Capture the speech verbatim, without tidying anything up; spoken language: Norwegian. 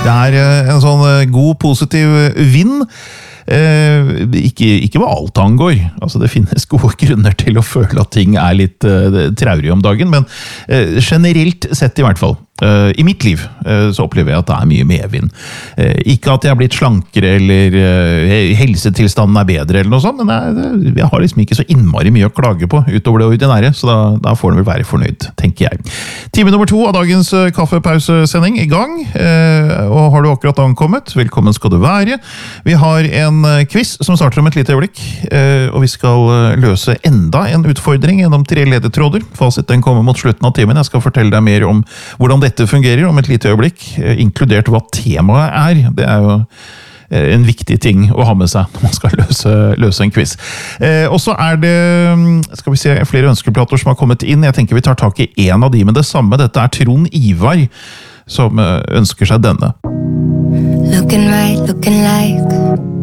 Det er en sånn god, positiv vind. Eh, ikke, ikke hva alt angår. Altså, det finnes gode grunner til å føle at ting er litt eh, traurige om dagen, men eh, generelt sett i hvert fall. Uh, I mitt liv uh, så opplever jeg at det er mye medvind. Uh, ikke at jeg har blitt slankere eller uh, helsetilstanden er bedre eller noe sånt, men jeg, jeg har liksom ikke så innmari mye å klage på utover det ordinære, så da, da får den vel være fornøyd, tenker jeg. Time nummer to av dagens uh, kaffepausesending i gang, uh, og har du akkurat ankommet, velkommen skal du være. Vi har en uh, quiz som starter om et lite øyeblikk, uh, og vi skal uh, løse enda en utfordring gjennom tre ledetråder. Fasit den kommer mot slutten av timen. Jeg skal fortelle deg mer om hvordan dette fungerer om et lite øyeblikk, inkludert hva temaet er. Det er jo en viktig ting å ha med seg når man skal løse, løse en quiz. Eh, og så er det skal vi se, flere ønskeplater som har kommet inn. Jeg tenker vi tar tak i en av de med det samme. Dette er Trond Ivar som ønsker seg denne. Looking right, looking like